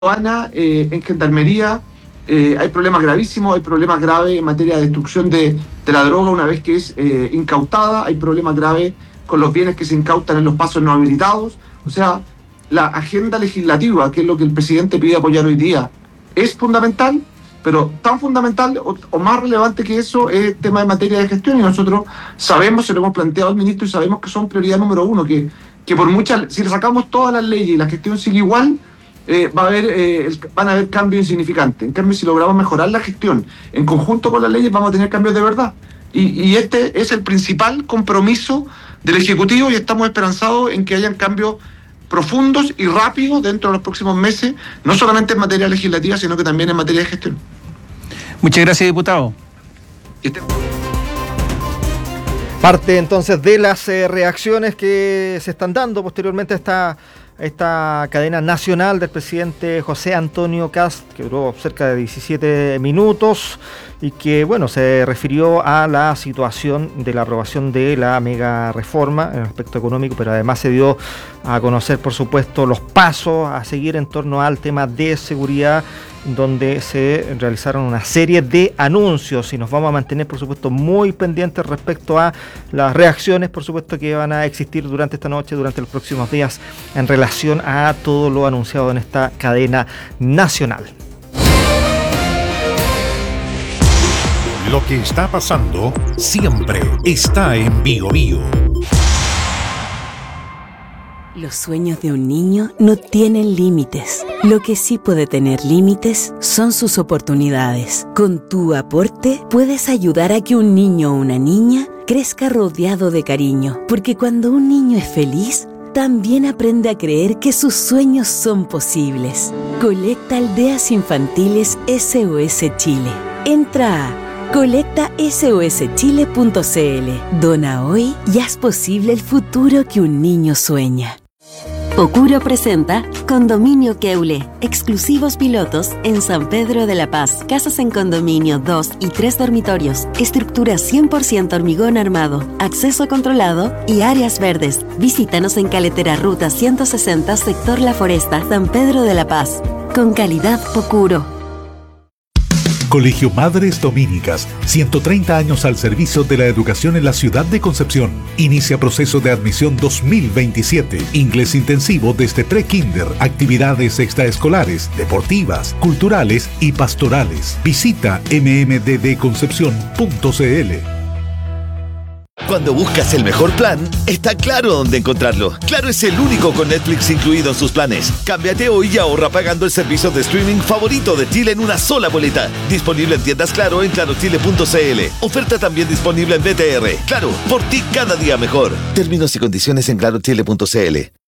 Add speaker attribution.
Speaker 1: aduana, en gendarmería, hay problemas gravísimos, hay problemas graves en materia de destrucción de la droga una vez que es incautada, hay problemas graves con los bienes que se incautan en los pasos no habilitados. O sea, la agenda legislativa, que es lo que el presidente pide apoyar hoy día, es fundamental, pero tan fundamental o más relevante que eso es el tema de materia de gestión, y nosotros sabemos, se lo hemos planteado al ministro, y sabemos que son prioridad número uno, que por muchas, si le sacamos todas las leyes y la gestión sigue igual, van a haber cambios insignificantes. En cambio, si logramos mejorar la gestión en conjunto con las leyes, vamos a tener cambios de verdad. Y este es el principal compromiso del Ejecutivo, y estamos esperanzados en que hayan cambios profundos y rápidos dentro de los próximos meses, no solamente en materia legislativa, sino que también en materia de gestión.
Speaker 2: Muchas gracias, diputado.
Speaker 3: Parte entonces de las reacciones que se están dando posteriormente a esta cadena nacional del presidente José Antonio Kast, que duró cerca de 17 minutos y que, bueno, se refirió a la situación de la aprobación de la mega reforma en el aspecto económico, pero además se dio a conocer, por supuesto, los pasos a seguir en torno al tema de seguridad, donde se realizaron una serie de anuncios, y nos vamos a mantener, por supuesto, muy pendientes respecto a las reacciones, por supuesto, que van a existir durante esta noche, durante los próximos días, en relación a todo lo anunciado en esta cadena nacional.
Speaker 4: Lo que está pasando siempre está en Bío Bío.
Speaker 5: Los sueños de un niño no tienen límites. Lo que sí puede tener límites son sus oportunidades. Con tu aporte puedes ayudar a que un niño o una niña crezca rodeado de cariño, porque cuando un niño es feliz, también aprende a creer que sus sueños son posibles. Colecta Aldeas Infantiles SOS Chile. Entra a colectasoschile.cl. Dona hoy y haz posible el futuro que un niño sueña.
Speaker 6: Pocuro presenta Condominio Keule, exclusivos pilotos en San Pedro de la Paz. Casas en condominio 2 y 3 dormitorios, estructura 100% hormigón armado, acceso controlado y áreas verdes. Visítanos en Caletera Ruta 160, sector La Foresta, San Pedro de la Paz. Con calidad Pocuro.
Speaker 4: Colegio Madres Dominicas, 130 años al servicio de la educación en la ciudad de Concepción. Inicia proceso de admisión 2027. Inglés intensivo desde pre-kinder, actividades extraescolares, deportivas, culturales y pastorales. Visita mmddconcepcion.cl.
Speaker 7: Cuando buscas el mejor plan, está Claro dónde encontrarlo. Claro es el único con Netflix incluido en sus planes. Cámbiate hoy y ahorra pagando el servicio de streaming favorito de Chile en una sola boleta. Disponible en tiendas Claro en clarochile.cl. Oferta también disponible en BTR. Claro, por ti cada día mejor. Términos y condiciones en clarochile.cl.